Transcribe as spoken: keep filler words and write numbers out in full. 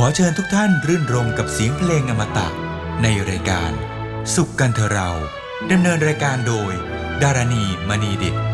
อเชิญทุกท่านรื่นรมกับเสียงเพลงอมตะในรายการสุขกันเถอะเราดำเนินรายการโดยดารณีมณีดิษฐ์